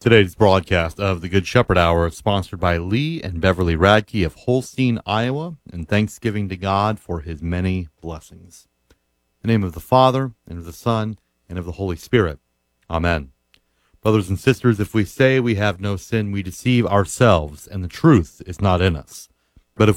Today's broadcast of the Good Shepherd Hour is sponsored by Lee and Beverly Radke of Holstein, Iowa, and thanksgiving to God for his many blessings. In the name of the Father, and of the Son, and of the Holy Spirit. Amen. Brothers and sisters, if we say we have no sin, we deceive ourselves, and the truth is not in us.